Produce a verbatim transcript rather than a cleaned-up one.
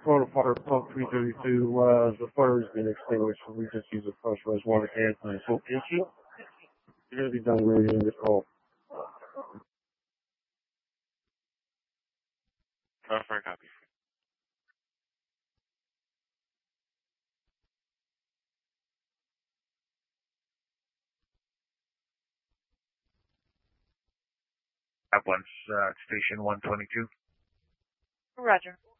Total fire pump three thirty-two, uh, the fire has been extinguished. We just use a pressurized water can for the full issue. You're going to be done radiating this call. Software copy. At once, uh, station one twenty-two. Roger.